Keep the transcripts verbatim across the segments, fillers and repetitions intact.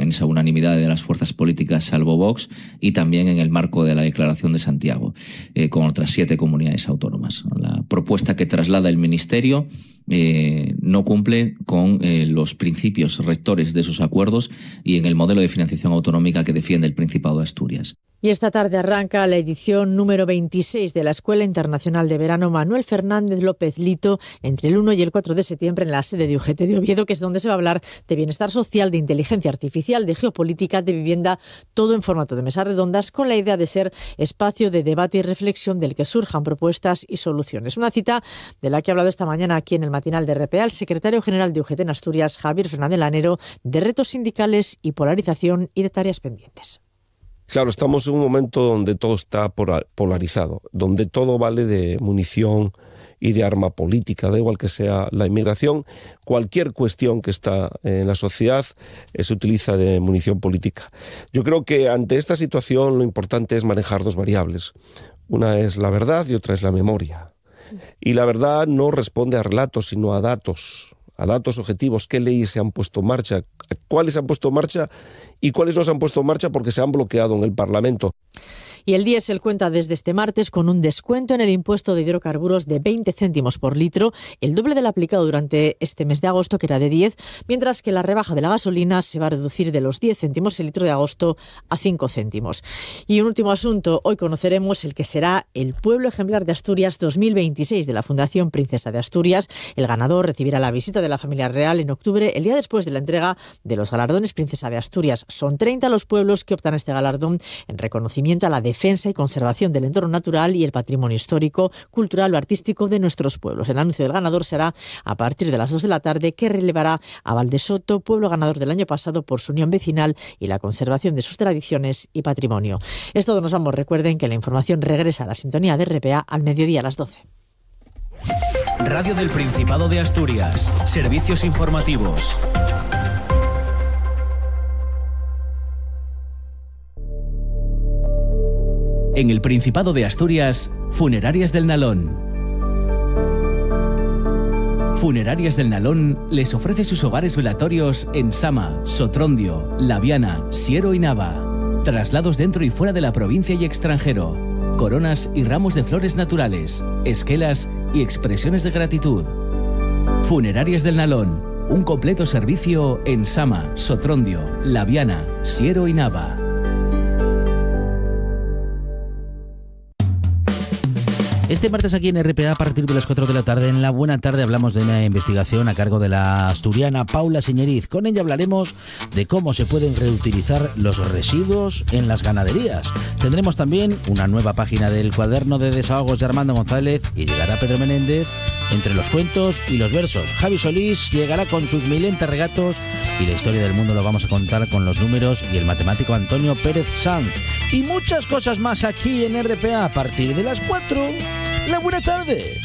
en esa unanimidad de las fuerzas políticas salvo Vox y también en el marco de la Declaración de Santiago, eh, con otras siete comunidades autónomas. La propuesta que traslada el Ministerio eh, no cumple con eh, los principios rectores de esos acuerdos y en el modelo de financiación autonómica que defiende el Principado de Asturias. Y esta tarde arranca la edición número veintiséis de la Escuela Internacional de Verano Manuel Fernández López Lito entre el uno y el cuatro de septiembre en la sede de U G T de Oviedo, que es donde se va a hablar de bienestar social, de inteligencia artificial, de geopolítica, de vivienda, todo en formato de mesas redondas con la idea de ser espacio de debate y reflexión del que surjan propuestas y soluciones. Una cita de la que ha hablado esta mañana aquí en el matinal de R P A el secretario general de U G T en Asturias, Javier Fernández Lanero, de retos sindicales y polarización y de tareas pendientes. Claro, estamos en un momento donde todo está polarizado, donde todo vale de munición y de arma política, da igual que sea la inmigración, cualquier cuestión que está en la sociedad eh, se utiliza de munición política. Yo creo que ante esta situación lo importante es manejar dos variables. Una es la verdad y otra es la memoria. Y la verdad no responde a relatos, sino a datos. a datos objetivos, qué leyes se han puesto en marcha, cuáles se han puesto en marcha y cuáles no se han puesto en marcha porque se han bloqueado en el Parlamento. Y el diésel cuenta desde este martes con un descuento en el impuesto de hidrocarburos de veinte céntimos por litro, el doble del aplicado durante este mes de agosto, que era de diez, mientras que la rebaja de la gasolina se va a reducir de los diez céntimos el litro de agosto a cinco céntimos. Y un último asunto, hoy conoceremos el que será el Pueblo Ejemplar de Asturias dos mil veintiséis de la Fundación Princesa de Asturias. El ganador recibirá la visita de la familia real en octubre, el día después de la entrega de los galardones Princesa de Asturias. Son treinta los pueblos que optan a este galardón en reconocimiento a la defensa y conservación del entorno natural y el patrimonio histórico, cultural o artístico de nuestros pueblos. El anuncio del ganador será a partir de las dos de la tarde, que relevará a Valdesoto, pueblo ganador del año pasado por su unión vecinal y la conservación de sus tradiciones y patrimonio. Es todo, nos vamos. Recuerden que la información regresa a la sintonía de R P A al mediodía a las doce. Radio del Principado de Asturias. Servicios informativos. En el Principado de Asturias, Funerarias del Nalón. Funerarias del Nalón les ofrece sus hogares velatorios en Sama, Sotrondio, Laviana, Siero y Nava. Traslados dentro y fuera de la provincia y extranjero. Coronas y ramos de flores naturales, esquelas y expresiones de gratitud. Funerarias del Nalón, un completo servicio en Sama, Sotrondio, Laviana, Siero y Nava. Este martes aquí en R P A a partir de las cuatro de la tarde, en la Buena Tarde, hablamos de una investigación a cargo de la asturiana Paula Señeriz. Con ella hablaremos de cómo se pueden reutilizar los residuos en las ganaderías. Tendremos también una nueva página del cuaderno de desahogos de Armando González y llegará Pedro Menéndez entre los cuentos y los versos. Javi Solís llegará con sus milenta regatos y la historia del mundo lo vamos a contar con los números y el matemático Antonio Pérez Sanz. Y muchas cosas más aquí en R P A a partir de las cuatro. La Buena Tarde.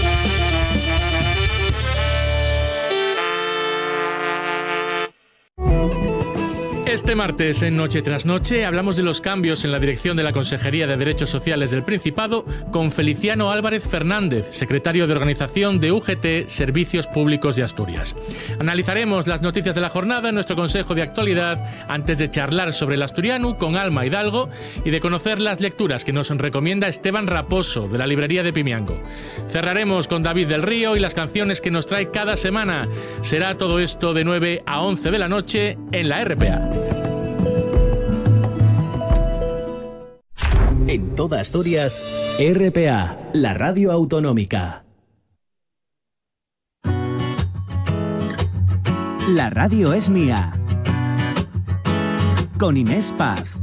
Este martes, en Noche tras Noche, hablamos de los cambios en la dirección de la Consejería de Derechos Sociales del Principado con Feliciano Álvarez Fernández, secretario de Organización de U G T Servicios Públicos de Asturias. Analizaremos las noticias de la jornada en nuestro Consejo de Actualidad antes de charlar sobre el asturiano con Alma Hidalgo y de conocer las lecturas que nos recomienda Esteban Raposo, de la librería de Pimiango. Cerraremos con David del Río y las canciones que nos trae cada semana. Será todo esto de nueve a once de la noche en la R P A. En toda Asturias, R P A, la radio autonómica. La radio es mía. Con Inés Paz.